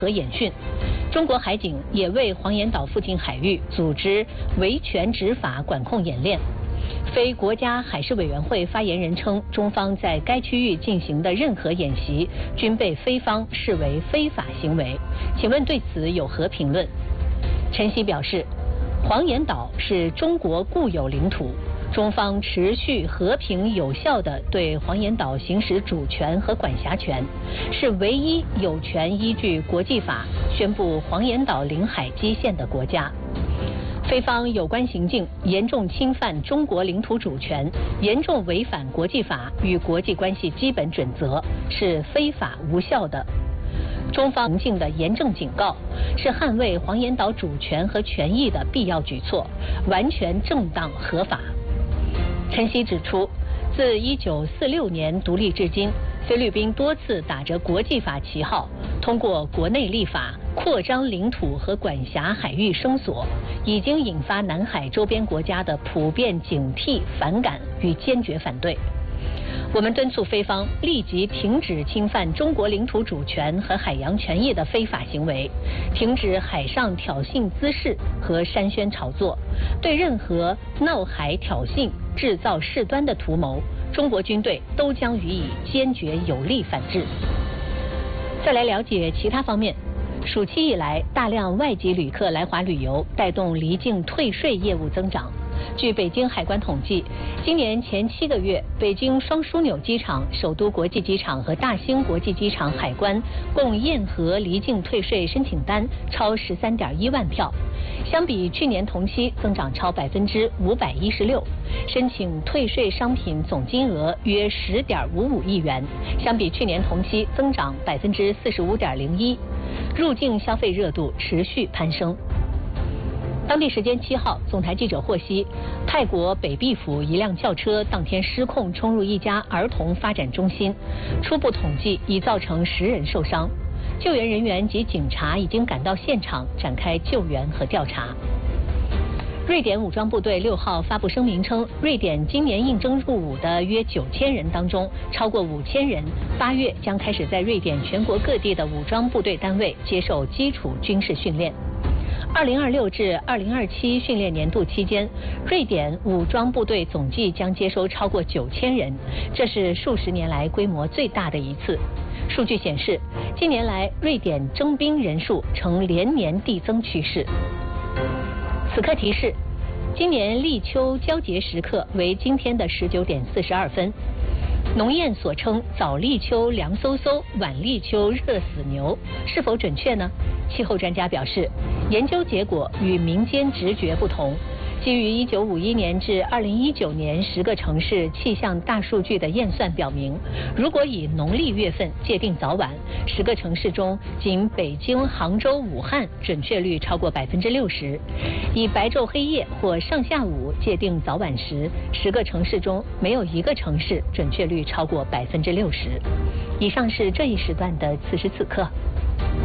和演训。中国海警也为黄岩岛附近海域组织维权执法管控演练。非国家海事委员会发言人称，中方在该区域进行的任何演习均被菲方视为非法行为。请问对此有何评论？陈希表示，黄岩岛是中国固有领土，中方持续和平有效地对黄岩岛行使主权和管辖权，是唯一有权依据国际法宣布黄岩岛领海基线的国家。菲方有关行径严重侵犯中国领土主权，严重违反国际法与国际关系基本准则，是非法无效的。中方行径的严正警告，是捍卫黄岩岛主权和权益的必要举措，完全正当合法。陈希指出，自1946年独立至今，菲律宾多次打着国际法旗号，通过国内立法扩张领土和管辖海域声索，已经引发南海周边国家的普遍警惕、反感与坚决反对。我们敦促菲方立即停止侵犯中国领土主权和海洋权益的非法行为，停止海上挑衅滋事和煽宣炒作，对任何闹海挑衅、制造事端的图谋，中国军队都将予以坚决有力反制。再来了解其他方面。暑期以来，大量外籍旅客来华旅游，带动离境退税业务增长。据北京海关统计，今年前7个月，北京双枢纽机场、首都国际机场和大兴国际机场海关共验核离境退税申请单超13.1万票，相比去年同期增长超516%，申请退税商品总金额约10.55亿元，相比去年同期增长45.01%。入境消费热度持续攀升。当地时间7号，总台记者获悉，泰国北碧府一辆轿车当天失控冲入一家儿童发展中心，初步统计已造成10人受伤。救援人员及警察已经赶到现场展开救援和调查。瑞典武装部队6号发布声明称，瑞典今年应征入伍的约9000人当中，超过5000人8月将开始在瑞典全国各地的武装部队单位接受基础军事训练。2026至2027训练年度期间，瑞典武装部队总计将接收超过9000人，这是数十年来规模最大的一次。数据显示，近年来瑞典征兵人数呈连年递增趋势。此刻提示，今年立秋交接时刻为今天的19点42分。农谚所称早立秋凉飕飕，晚立秋热死牛，是否准确呢？气候专家表示，研究结果与民间直觉不同。基于1951年至2019年10个城市气象大数据的验算表明，如果以农历月份界定早晚，10个城市中仅北京、杭州、武汉准确率超过60%；以白昼黑夜或上下午界定早晚时，10个城市中没有1个城市准确率超过60%。以上是这一时段的此时此刻。